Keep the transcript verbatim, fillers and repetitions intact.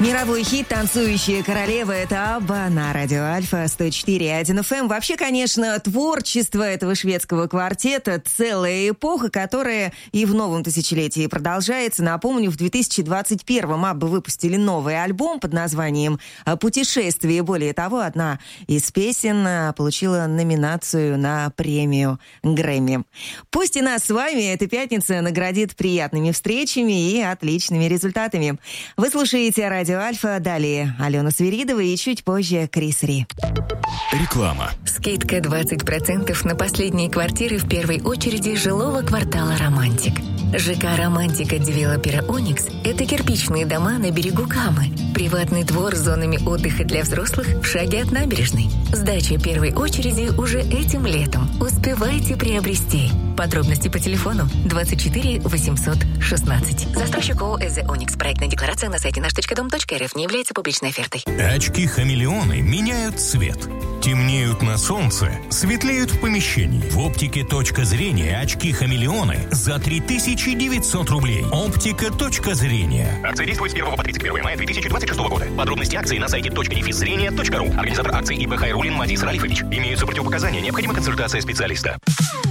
Мировой хит «Танцующая королева» — это Абба на радио Альфа сто четыре и один эф эм. Вообще, конечно, творчество этого шведского квартета — целая эпоха, которая и в новом тысячелетии продолжается. Напомню, в две тысячи двадцать первом Абба выпустили новый альбом под названием «Путешествие». Более того, одна из песен получила номинацию на премию Грэмми. Пусть и нас с вами эта пятница наградит приятными встречами и отличными результатами. Вы слушаете радио Альфа, далее Алена Свиридова и чуть позже Крис Ри. Реклама. Скидка двадцать процентов на последние квартиры в первой очереди жилого квартала «Романтик». ЖК «Романтик» от девелопера «Оникс» — это кирпичные дома на берегу Камы. Приватный двор с зонами отдыха для взрослых в шаге от набережной. Сдача первой очереди уже этим летом. Успевайте приобрести. Подробности по телефону двадцать четыре восемьсот шестнадцать. Застройщик ООО «ЭЗ Оникс». Проектная декларация на сайте наш точка дом точка эр эф не является публичной офертой. Очки-хамелеоны меняют цвет. Темнеют на солнце, светлеют в помещении. В оптике «Точка зрения» очки-хамелеоны за три тысячи девятьсот рублей. Оптика «Точка зрения». Акция действует с первого по тридцать первое мая две тысячи двадцать шестого года. Подробности акции на сайте точка дефис зрения точка ру. Организатор акции ИП Хайруллин Мадис Ралифович. Имеются противопоказания. Необходима консультация специалиста.